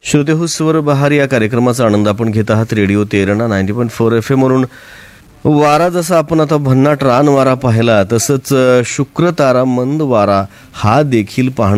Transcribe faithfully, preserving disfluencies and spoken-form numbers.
श्रोते हो, स्वर बहार या कार्यक्रमाचा आनंद आपण घेत आहात radio Terna ninety point four F M वरून. वारा जसा आपण आता भन्नाट रान वारा पाहिला, तसंच शुक्र तारा मंद वारा हा देखील पाहणं